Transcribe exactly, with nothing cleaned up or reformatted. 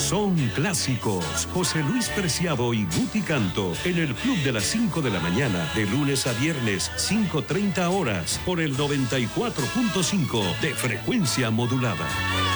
Son clásicos. José Luis Preciado y Guti Canto en el Club de las cinco de la mañana, de lunes a viernes, cinco treinta horas, por el noventa y cuatro punto cinco de frecuencia modulada.